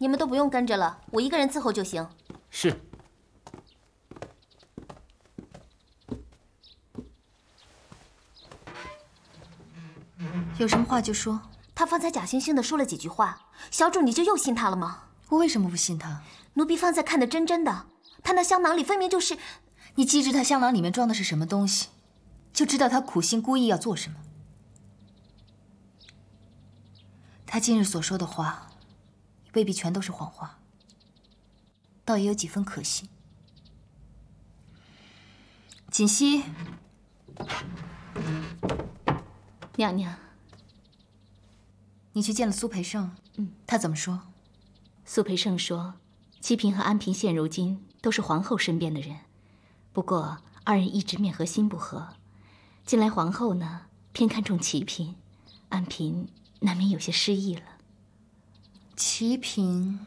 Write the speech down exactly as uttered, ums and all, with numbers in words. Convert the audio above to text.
你们都不用跟着了，我一个人伺候就行。 是。 有什么话就说。 他方才假惺惺的说了几句话，小主你就又信他了吗？ 我为什么不信他？ 奴婢方才看得真真的，他那香囊里分明就是…… 你既知他香囊里面装的是什么东西，就知道他苦心孤诣要做什么。他今日所说的话，未必全都是谎话，倒也有几分可信。锦溪， 娘娘， 你去见了苏培盛，嗯，他怎么说？ 苏培盛说，齐嫔和安嫔现如今都是皇后身边的人，不过二人一直面和心不和。近来皇后呢，偏看重齐嫔，安嫔难免有些失意了。 齐嫔